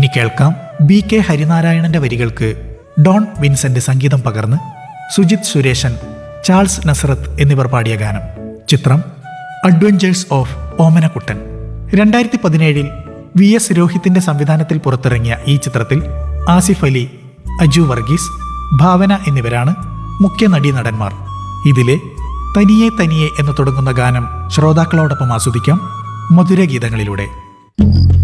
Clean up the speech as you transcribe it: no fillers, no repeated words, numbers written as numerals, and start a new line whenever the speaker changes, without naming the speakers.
കേൾക്കാം BK ഹരിനാരായണന്റെ വരികൾക്ക് Don Vincent സംഗീതം പകർന്ന് സുജിത് സുരേഷൻ, ചാൾസ് നസ്രത്ത് എന്നിവർ പാടിയ ഗാനം. ചിത്രം അഡ്വഞ്ചേഴ്സ് ഓഫ് ഓമനക്കുട്ടൻ. 2017 VS രോഹിത്തിന്റെ സംവിധാനത്തിൽ പുറത്തിറങ്ങിയ ഈ ചിത്രത്തിൽ ആസിഫ് അലി, അജു വർഗീസ്, ഭാവന എന്നിവരാണ് മുഖ്യ നടീനടന്മാർ. ഇതിലെ തനിയെ തനിയെ എന്ന് തുടങ്ങുന്ന ഗാനം ശ്രോതാക്കളോടൊപ്പം ആസ്വദിക്കാം മധുരഗീതങ്ങളിലൂടെ.